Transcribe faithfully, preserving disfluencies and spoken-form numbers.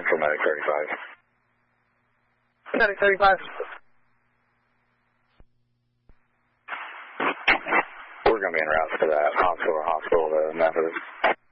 Central Medic thirty-five. Medic thirty-five. We're going to be en route to that hospital or hospital to Methodist.